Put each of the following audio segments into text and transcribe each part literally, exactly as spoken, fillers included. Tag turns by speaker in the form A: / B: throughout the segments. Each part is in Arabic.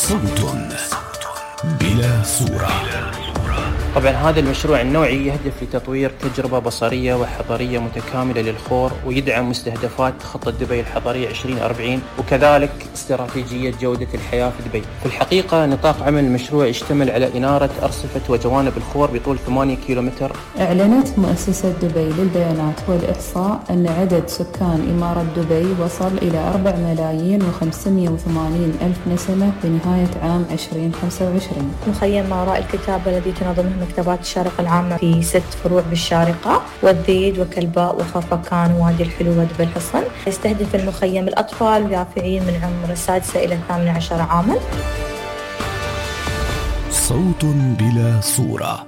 A: صوت بلا صورة.
B: طبعا هذا المشروع النوعي يهدف لتطوير تجربة بصرية وحضرية متكاملة للخور، ويدعم مستهدفات خطة دبي الحضرية عشرين أربعين، وكذلك استراتيجية جودة الحياة في دبي. في الحقيقة نطاق عمل المشروع يشتمل على إنارة أرصفة وجوانب الخور بطول ثمانية كيلومتر.
C: أعلنت مؤسسة دبي للبيانات والإحصاء أن عدد سكان إمارة دبي وصل إلى أربعة ملايين وخمسمائة وثمانين ألف نسمة بنهاية عام عشرين خمسة وعشرين.
D: مخيم ما وراء الكتابة الذي تنظمه مكتبات الشارقة العامة في ست فروع بالشارقة والذيد وكلباء وخفقان ووادي الحلو ودبي الحصن. يستهدف المخيم الأطفال اليافعين من عمر السادسة إلى الثامنة عشر عاما.
A: صوت بلا صورة.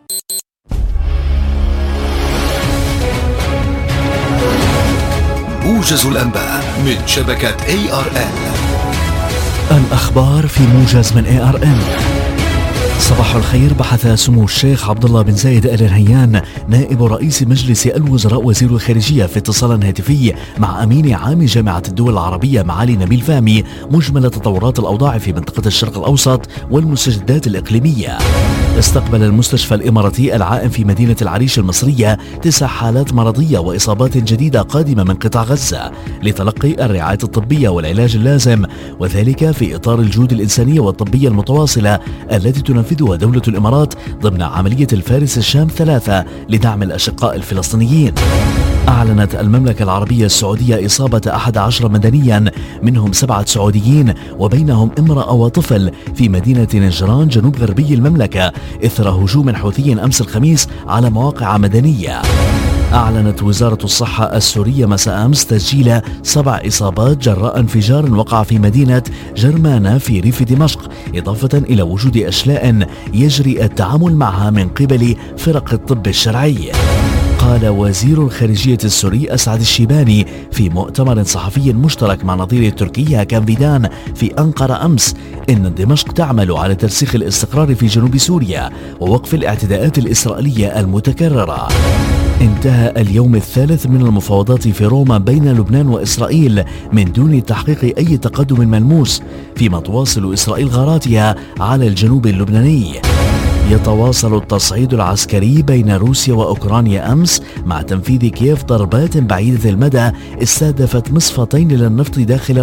A: موجز الأنباء من شبكة إيه آر إن.
E: الأخبار في موجز من إيه آر إن. صباح الخير. بحث سمو الشيخ عبد الله بن زايد آل نهيان نائب رئيس مجلس الوزراء وزير الخارجية في اتصال هاتفي مع أمين عام جامعة الدول العربية معالي نبيل فهمي مجمل تطورات الأوضاع في منطقة الشرق الأوسط والمستجدات الإقليمية. استقبل المستشفى الإماراتي العائم في مدينة العريش المصرية تسع حالات مرضية وإصابات جديدة قادمة من قطاع غزة لتلقي الرعاية الطبية والعلاج اللازم، وذلك في إطار الجهود الإنسانية والطبية المتواصلة التي تنفذها دولة الإمارات ضمن عملية الفارس الشام ثلاثة لدعم الأشقاء الفلسطينيين. أعلنت المملكة العربية السعودية إصابة أحد عشر مدنيا منهم سبعة سعوديين وبينهم امرأة وطفل في مدينة نجران جنوب غربي المملكة إثر هجوم حوثي أمس الخميس على مواقع مدنية. أعلنت وزارة الصحة السورية مساء أمس تسجيل سبع إصابات جراء انفجار وقع في مدينة جرمانة في ريف دمشق، إضافة إلى وجود أشلاء يجري التعامل معها من قبل فرق الطب الشرعي. قال وزير الخارجية السوري أسعد الشيباني في مؤتمر صحفي مشترك مع نظيره التركي هاكان فيدان في أنقرة أمس إن دمشق تعمل على ترسيخ الاستقرار في جنوب سوريا ووقف الاعتداءات الإسرائيلية المتكررة. انتهى اليوم الثالث من المفاوضات في روما بين لبنان وإسرائيل من دون تحقيق أي تقدم ملموس، فيما تواصل إسرائيل غاراتها على الجنوب اللبناني. يتواصل التصعيد العسكري بين روسيا وأوكرانيا أمس مع تنفيذ كييف ضربات بعيدة المدى استهدفت مصفتين للنفط داخل